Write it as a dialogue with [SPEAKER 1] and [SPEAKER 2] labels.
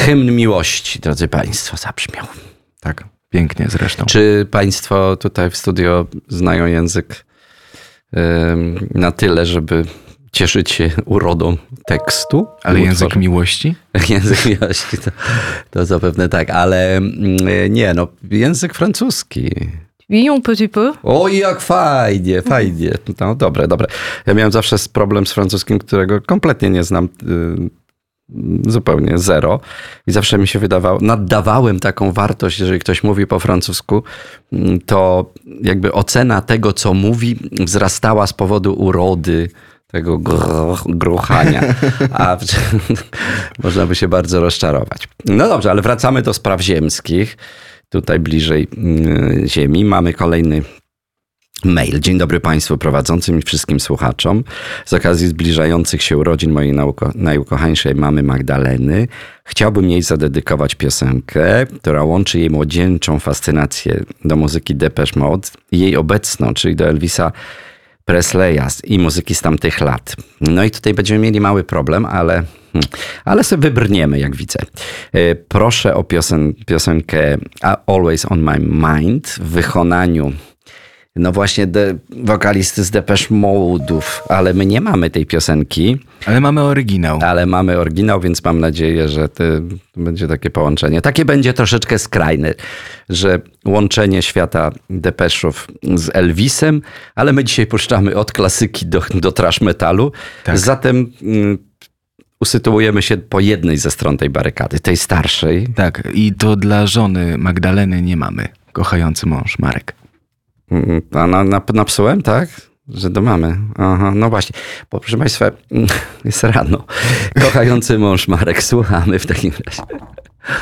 [SPEAKER 1] Hymn miłości, drodzy państwo, zabrzmiał.
[SPEAKER 2] Tak, pięknie zresztą.
[SPEAKER 1] Czy państwo tutaj w studio znają język na tyle, żeby cieszyć się urodą tekstu?
[SPEAKER 2] Ale język miłości?
[SPEAKER 1] Język miłości, to zapewne tak, ale nie, no język francuski.
[SPEAKER 3] Oui, un petit peu.
[SPEAKER 1] O, jak fajnie. No dobre. Ja miałem zawsze problem z francuskim, którego kompletnie nie znam, zupełnie zero. I zawsze mi się wydawało, naddawałem taką wartość, jeżeli ktoś mówi po francusku, to jakby ocena tego, co mówi, wzrastała z powodu urody, tego gruchania, a można by się bardzo rozczarować. No dobrze, ale wracamy do spraw ziemskich. Tutaj bliżej ziemi mamy kolejny mail. Dzień dobry Państwu prowadzącym i wszystkim słuchaczom. Z okazji zbliżających się urodzin mojej najukochańszej mamy Magdaleny chciałbym jej zadedykować piosenkę, która łączy jej młodzieńczą fascynację do muzyki Depeche Mode i jej obecną, czyli do Elvisa Presleya i muzyki z tamtych lat. No i tutaj będziemy mieli mały problem, ale sobie wybrniemy, jak widzę. Proszę o piosenkę Always on My Mind w wykonaniu no właśnie wokalisty z Depeche Mode'ów, ale my nie mamy tej piosenki.
[SPEAKER 2] Ale mamy oryginał. Więc mam nadzieję, że to będzie takie połączenie. Takie będzie troszeczkę skrajne, że łączenie świata Depeche'ów z Elvisem, ale my dzisiaj puszczamy od klasyki do thrash metalu. Tak. Zatem usytuujemy się po jednej ze stron tej barykady, tej starszej. Tak, i to dla żony Magdaleny nie mamy. Kochający mąż, Marek.
[SPEAKER 1] A napsułem, tak? Że do mamy. Aha, no właśnie. Bo proszę Państwa, jest rano. Kochający mąż Marek, słuchamy w takim razie.